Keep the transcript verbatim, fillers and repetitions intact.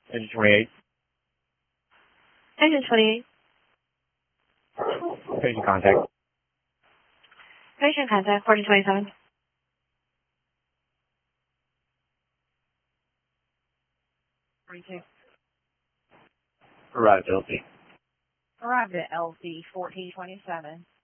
Engine twenty-eight. Engine twenty-eight. Patient contact. Patient contact, fourteen twenty-seven. forty-two. Arrived L C. Arrived at L C fourteen twenty-seven.